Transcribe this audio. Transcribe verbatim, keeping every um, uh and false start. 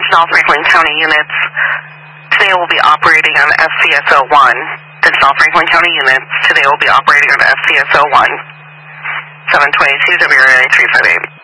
North Franklin County units. Today will be operating on F C S O one. This North Franklin County units. Today will be operating on F C S O one. seven twenty-two W R A three five eight.